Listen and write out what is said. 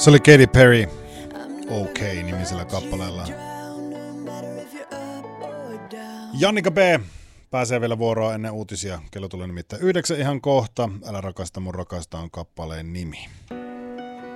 Se oli Katy Perry, OK-nimisellä kappaleella. Jannika B. pääsee vielä vuoroa ennen uutisia. Kello tulee nimittäin 9 ihan kohta. Älä rakasta mun rakasta on kappaleen nimi.